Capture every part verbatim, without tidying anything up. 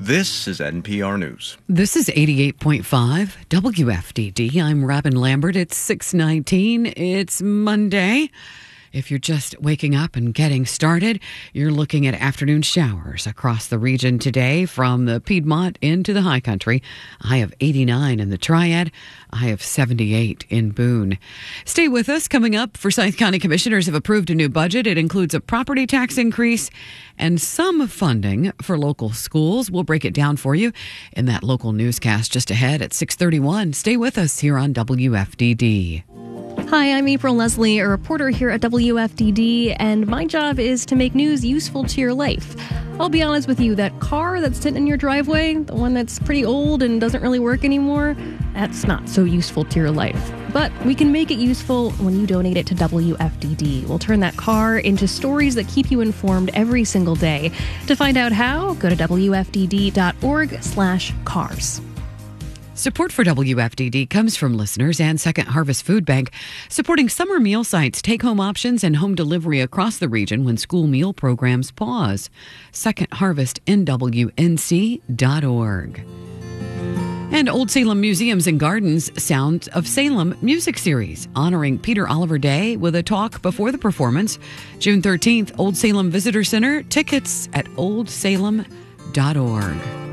This is N P R News. This is eighty-eight point five W F D D. I'm Robin Lambert. It's six nineteen. It's Monday. If you're just waking up and getting started, you're looking at afternoon showers across the region today from the Piedmont into the high country. A high of eighty-nine in the Triad, a high of seventy-eight in Boone. Stay with us. Coming up, Forsyth County Commissioners have approved a new budget. It includes a property tax increase and some funding for local schools. We'll break it down for you in that local newscast just ahead at six thirty-one. Stay with us here on W F D D. Hi, I'm April Leslie, a reporter here at W F D D, and my job is to make news useful to your life. I'll be honest with you, that car that's sitting in your driveway, the one that's pretty old and doesn't really work anymore, that's not so useful to your life. But we can make it useful when you donate it to W F D D. We'll turn that car into stories that keep you informed every single day. To find out how, go to W F D D dot org slash cars. Support for W F D D comes from listeners and Second Harvest Food Bank, supporting summer meal sites, take-home options, and home delivery across the region when school meal programs pause. Second Harvest N W N C dot org. And Old Salem Museums and Gardens Sounds of Salem music series, honoring Peter Oliver Day with a talk before the performance. June thirteenth, Old Salem Visitor Center. Tickets at old salem dot org.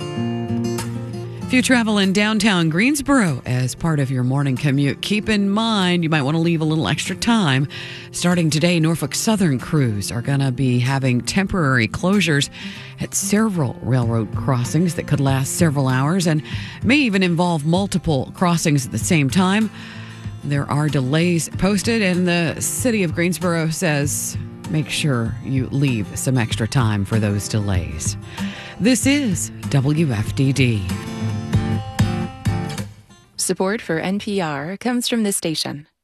If you travel in downtown Greensboro as part of your morning commute, keep in mind you might want to leave a little extra time. Starting today, Norfolk Southern crews are going to be having temporary closures at several railroad crossings that could last several hours and may even involve multiple crossings at the same time. There are delays posted, and the city of Greensboro says make sure you leave some extra time for those delays. This is W F D D. Support for N P R comes from this station.